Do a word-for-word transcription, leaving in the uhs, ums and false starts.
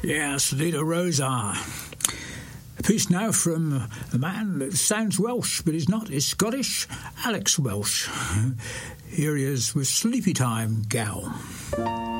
Yes, Lita Rosa. A piece now from a man that sounds Welsh, but is not. He's Scottish, Alex Welsh. Here he is with Sleepy Time Gal.